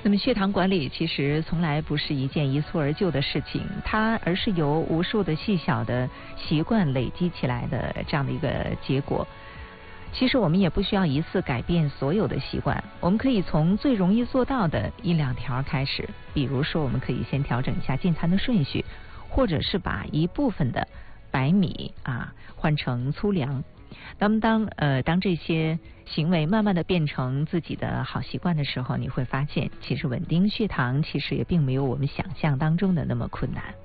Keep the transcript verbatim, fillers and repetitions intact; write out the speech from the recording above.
那么血糖管理其实从来不是一件一蹴而就的事情，它而是由无数的细小的习惯累积起来的这样的一个结果。其实我们也不需要一次改变所有的习惯，我们可以从最容易做到的一两条开始，比如说我们可以先调整一下进餐的顺序，或者是把一部分的白米啊换成粗粮。那么当呃当这些行为慢慢的变成自己的好习惯的时候，你会发现其实稳定血糖其实也并没有我们想象当中的那么困难。